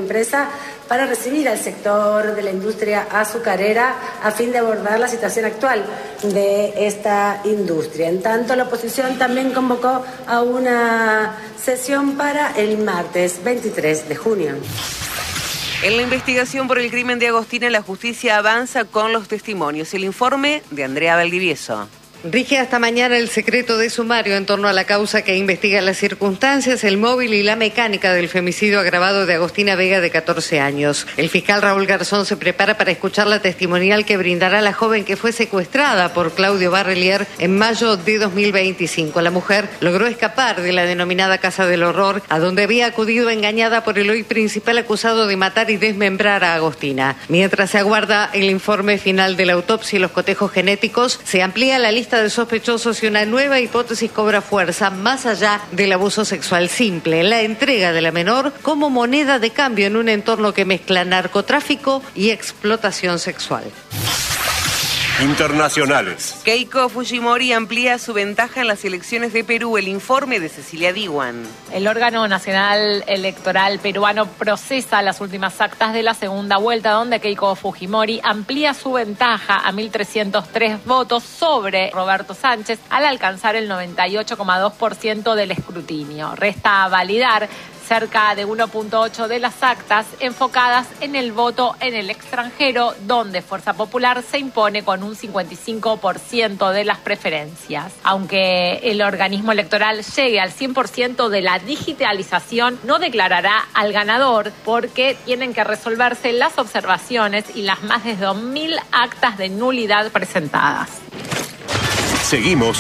empresa para recibir al sector de la industria azucarera a fin de abordar la situación actual de esta industria. En tanto, la oposición también convocó a una sesión para el martes 23 de junio. En la investigación por el crimen de Agostina, la justicia avanza con los testimonios. El informe de Andrea Valdivieso. Rige hasta mañana el secreto de sumario en torno a la causa que investiga las circunstancias, el móvil y la mecánica del femicidio agravado de Agostina Vega, de 14 años. El fiscal Raúl Garzón se prepara para escuchar la testimonial que brindará la joven que fue secuestrada por Claudio Barrelier en mayo de 2025. La mujer logró escapar de la denominada Casa del Horror, a donde había acudido engañada por el hoy principal acusado de matar y desmembrar a Agostina. Mientras se aguarda el informe final de la autopsia y los cotejos genéticos, se amplía la lista de sospechosos y una nueva hipótesis cobra fuerza más allá del abuso sexual simple, la entrega de la menor como moneda de cambio en un entorno que mezcla narcotráfico y explotación sexual. Internacionales. Keiko Fujimori amplía su ventaja en las elecciones de Perú. El informe de Cecilia Diwan. El órgano nacional electoral peruano procesa las últimas actas de la segunda vuelta, donde Keiko Fujimori amplía su ventaja a 1.303 votos sobre Roberto Sánchez al alcanzar el 98,2% del escrutinio. Resta validar cerca de 1.8 de las actas enfocadas en el voto en el extranjero, donde Fuerza Popular se impone con un 55% de las preferencias. Aunque el organismo electoral llegue al 100% de la digitalización, no declarará al ganador porque tienen que resolverse las observaciones y las más de 2.000 actas de nulidad presentadas. Seguimos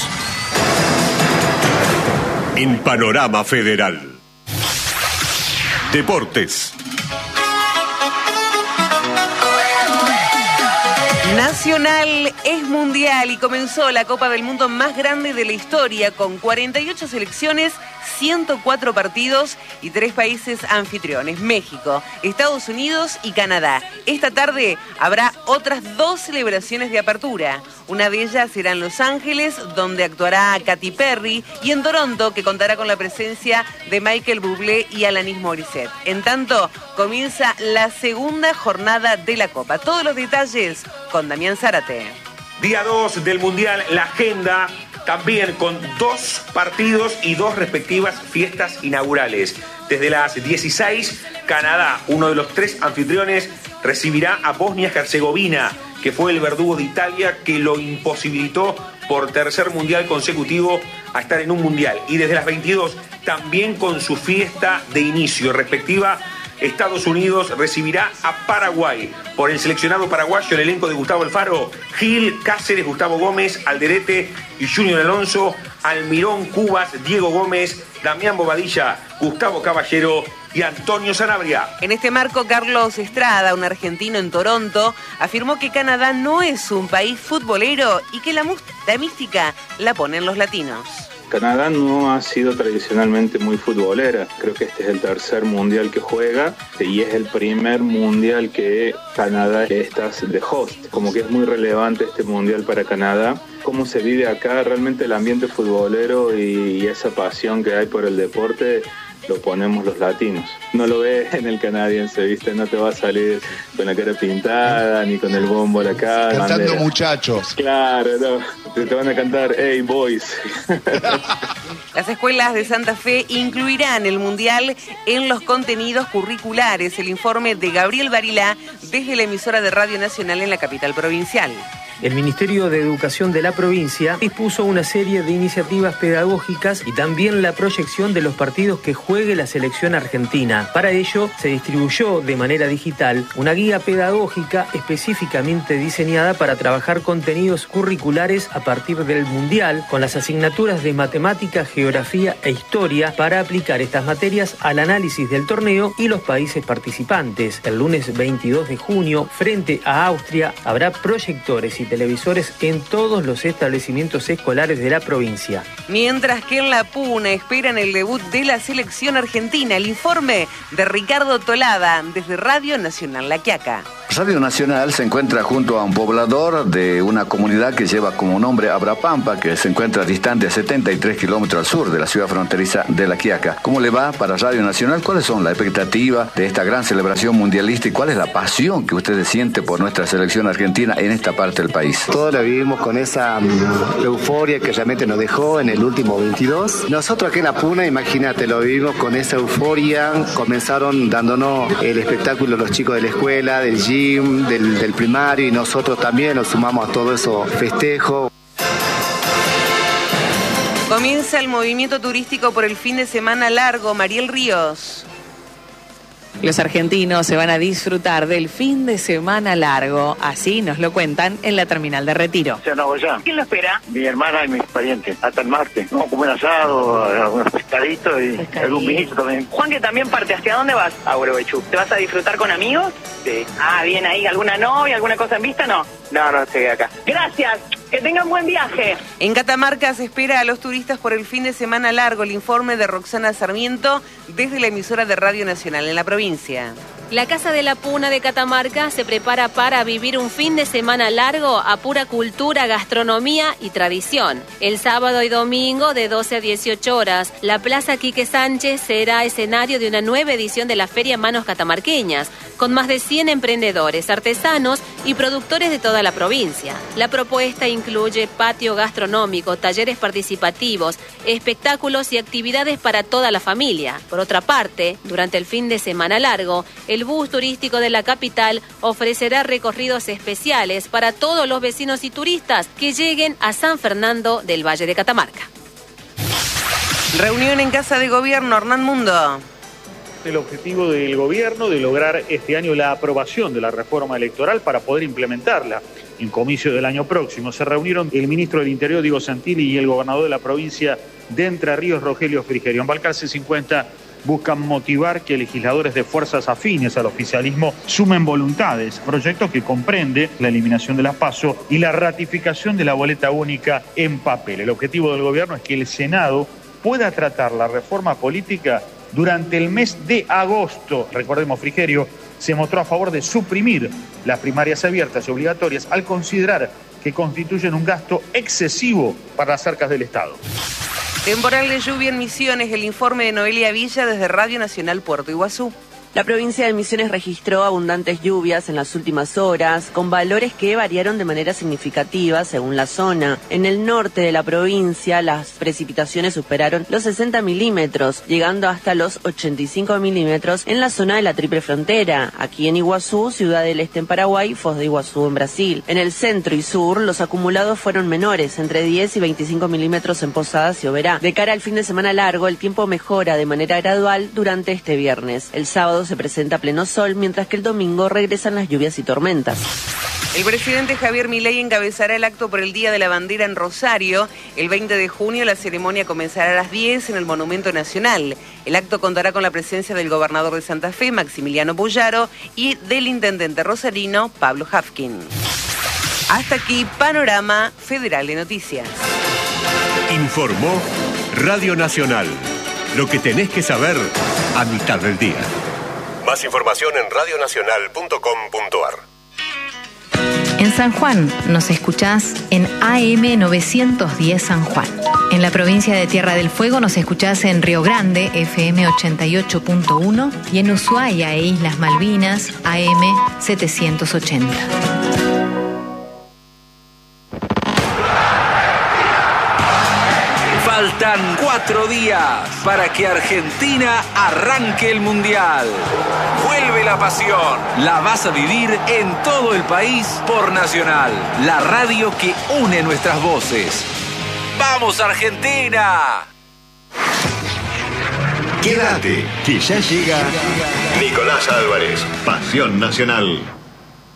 en Panorama Federal. Deportes. Nacional es mundial y comenzó la Copa del Mundo más grande de la historia con 48 selecciones, 104 partidos y 3 países anfitriones: México, Estados Unidos y Canadá. Esta tarde habrá otras 2 celebraciones de apertura. Una de ellas será en Los Ángeles, donde actuará Katy Perry, y en Toronto, que contará con la presencia de Michael Bublé y Alanis Morissette. En tanto, comienza la segunda jornada de la Copa. Todos los detalles con Damián Zárate. Día 2 del Mundial, la agenda también con 2 partidos y 2 respectivas fiestas inaugurales. Desde las 16, Canadá, uno de los 3 anfitriones, recibirá a Bosnia-Herzegovina, que fue el verdugo de Italia que lo imposibilitó por tercer mundial consecutivo a estar en un mundial. Y desde las 22, también con su fiesta de inicio respectiva, Estados Unidos recibirá a Paraguay. Por el seleccionado paraguayo, el elenco de Gustavo Alfaro: Gil, Cáceres, Gustavo Gómez, Alderete y Junior Alonso, Almirón, Cubas, Diego Gómez, Damián Bobadilla, Gustavo Caballero y Antonio Sanabria. En este marco, Carlos Estrada, un argentino en Toronto, afirmó que Canadá no es un país futbolero y que la mística la ponen los latinos. Canadá no ha sido tradicionalmente muy futbolera. Creo que este es el tercer mundial que juega y es el primer mundial que Canadá está de host. Como que es muy relevante este mundial para Canadá. Cómo se vive acá realmente el ambiente futbolero y esa pasión que hay por el deporte lo ponemos los latinos. No lo ves en el canadiense, ¿viste? No te va a salir con la cara pintada, ni con el bombo a la cara. Cantando bandera. Muchachos. Claro, no. Te van a cantar, hey, boys. Las escuelas de Santa Fe incluirán el Mundial en los contenidos curriculares. El informe de Gabriel Barilá desde la emisora de Radio Nacional en la capital provincial. El Ministerio de Educación de la provincia dispuso una serie de iniciativas pedagógicas y también la proyección de los partidos que juegue la selección argentina. Para ello, se distribuyó de manera digital una guía pedagógica específicamente diseñada para trabajar contenidos curriculares a partir del Mundial, con las asignaturas de matemática, geografía e historia para aplicar estas materias al análisis del torneo y los países participantes. El lunes 22 de junio, frente a Austria, habrá proyectores y televisores en todos los establecimientos escolares de la provincia. Mientras que en La Puna esperan el debut de la selección argentina. El informe de Ricardo Tolada desde Radio Nacional La Quiaca. Radio Nacional se encuentra junto a un poblador de una comunidad que lleva como nombre Abrapampa, que se encuentra distante a 73 kilómetros al sur de la ciudad fronteriza de La Quiaca. ¿Cómo le va para Radio Nacional? ¿Cuáles son las expectativas de esta gran celebración mundialista y cuál es la pasión que ustedes sienten por nuestra selección argentina en esta parte del país? Todos la vivimos con esa euforia que realmente nos dejó en el último 22. Nosotros aquí en La Puna, imagínate, lo vivimos con esa euforia. Comenzaron dándonos el espectáculo los chicos de la escuela, del gym, del primario, y nosotros también nos sumamos a todo eso festejo. Comienza el movimiento turístico por el fin de semana largo. Mariel Ríos. Los argentinos se van a disfrutar del fin de semana largo, así nos lo cuentan en la terminal de Retiro. Ya no voy ya. ¿Quién lo espera? Mi hermana y mis parientes, hasta el martes. Vamos a comer asado, algunos pescaditos y algún vinito también. Juan, que también parte, ¿hacia dónde vas? A Huelobechú. ¿Te vas a disfrutar con amigos? Sí. Ah, bien ahí, ¿alguna novia, alguna cosa en vista? No. No, estoy acá. Gracias, que tengan buen viaje. En Catamarca se espera a los turistas por el fin de semana largo. El informe de Roxana Sarmiento desde la emisora de Radio Nacional en la provincia. La Casa de la Puna de Catamarca se prepara para vivir un fin de semana largo a pura cultura, gastronomía y tradición. El sábado y domingo de 12 a 18 horas, la Plaza Quique Sánchez será escenario de una nueva edición de la Feria Manos Catamarqueñas, con más de 100 emprendedores, artesanos y productores de toda la provincia. La propuesta incluye patio gastronómico, talleres participativos, espectáculos y actividades para toda la familia. Por otra parte, durante el fin de semana largo, el bus turístico de la capital ofrecerá recorridos especiales para todos los vecinos y turistas que lleguen a San Fernando del Valle de Catamarca. Reunión en Casa de Gobierno, Hernán Mundo. El objetivo del gobierno de lograr este año la aprobación de la reforma electoral para poder implementarla en comicio del año próximo. Se reunieron el ministro del Interior, Diego Santilli, y el gobernador de la provincia de Entre Ríos, Rogelio Frigerio. En Balcarce 50 buscan motivar que legisladores de fuerzas afines al oficialismo sumen voluntades, proyecto que comprende la eliminación de las PASO y la ratificación de la boleta única en papel. El objetivo del gobierno es que el Senado pueda tratar la reforma política durante el mes de agosto. Recordemos, Frigerio se mostró a favor de suprimir las primarias abiertas y obligatorias al considerar que constituyen un gasto excesivo para las arcas del Estado. Temporal de lluvia en Misiones, el informe de Noelia Villa desde Radio Nacional Puerto Iguazú. La provincia de Misiones registró abundantes lluvias en las últimas horas, con valores que variaron de manera significativa según la zona. En el norte de la provincia, las precipitaciones superaron los 60 milímetros, llegando hasta los 85 milímetros en la zona de la Triple Frontera, aquí en Iguazú, Ciudad del Este en Paraguay, Foz de Iguazú en Brasil. En el centro y sur, los acumulados fueron menores, entre 10 y 25 milímetros en Posadas y Oberá. De cara al fin de semana largo, el tiempo mejora de manera gradual durante este viernes. El sábado se presenta pleno sol, mientras que el domingo regresan las lluvias y tormentas. El presidente Javier Milei encabezará el acto por el Día de la Bandera en Rosario. El 20 de junio la ceremonia comenzará a las 10 en el Monumento Nacional. El acto contará con la presencia del gobernador de Santa Fe, Maximiliano Puyaro, y del intendente rosarino, Pablo Hafkin. Hasta aquí, Panorama Federal de Noticias. Informó Radio Nacional. Lo que tenés que saber a mitad del día. Más información en radionacional.com.ar. En San Juan nos escuchás en AM 910 San Juan. En la provincia de Tierra del Fuego nos escuchás en Río Grande, FM 88.1, y en Ushuaia e Islas Malvinas, AM 780. Faltan 4 días para que Argentina arranque el Mundial. Vuelve la pasión. La vas a vivir en todo el país por Nacional, la radio que une nuestras voces. ¡Vamos, Argentina! Quédate, que ya llega Nicolás Álvarez, Pasión Nacional.